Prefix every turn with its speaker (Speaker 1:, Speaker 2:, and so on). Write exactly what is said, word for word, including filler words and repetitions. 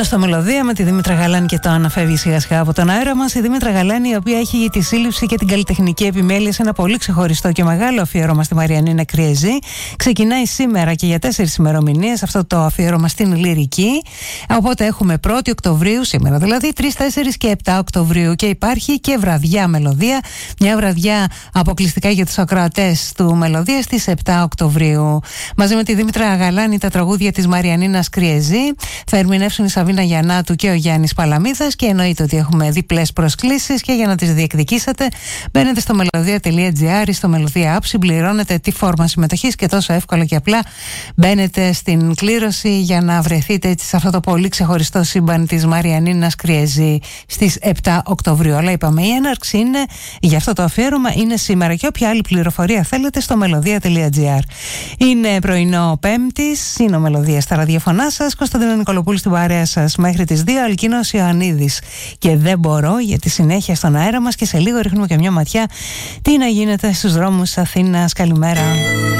Speaker 1: Μένω στο Μελωδία με τη Δήμητρα Γαλάνη και το αναφεύγει σιγά σιγά από τον αέρα μας. Η Δήμητρα Γαλάνη, η οποία έχει τη σύλληψη και την καλλιτεχνική επιμέλεια σε ένα πολύ ξεχωριστό και μεγάλο αφιέρωμα στη Μαριανίνα Κριεζή. Ξεκινάει σήμερα και για τέσσερις ημερομηνίες αυτό το αφιέρωμα στην λυρική. Οπότε έχουμε πρώτη Οκτωβρίου, σήμερα δηλαδή, τρεις, τέσσερις και επτά Οκτωβρίου. Και υπάρχει και βραδιά Μελωδία, μια βραδιά αποκλειστικά για τους ακροατές του Μελωδία στις επτά Οκτωβρίου. Μαζί με τη Δήμητρα Γαλάνη, τα τραγούδια της Μαριανίνας Κριεζή θα ερμηνεύσουν η Σαβίνα Γιαννάτου και ο Γιάννης Παλαμίδας, και εννοείται ότι έχουμε διπλές προσκλήσεις, και για να τις διεκδικήσετε μπαίνετε στο μελωδία τελεία τζι άρ ή στο Μελωδία App, συμπληρώνετε τη φόρμα συμμετοχής και τόσο εύκολα και απλά μπαίνετε στην κλήρωση για να βρεθείτε έτσι σε αυτό το πολύ ξεχωριστό σύμπαν της Μαριανίνας Κριεζή στις επτά Οκτωβρίου. Αλλά είπαμε, η έναρξη είναι για αυτό το αφιέρωμα είναι σήμερα, και όποια άλλη πληροφορία θέλετε στο μελωδία τελεία τζι άρ. Είναι πρωινό Πέμπτης, είναι ο Μελωδία στα ραδιοφωνά σας. Κωνσταντίνα Νικολοπούλου στην παρέα σας μέχρι τις δύο. Αλκίνος Ιωαννίδης και δεν μπορώ, για τη συνέχεια στον αέρα μας, και σε λίγο ρίχνουμε και μια ματιά τι να γίνεται στους δρόμους της Αθήνας. Καλημέρα.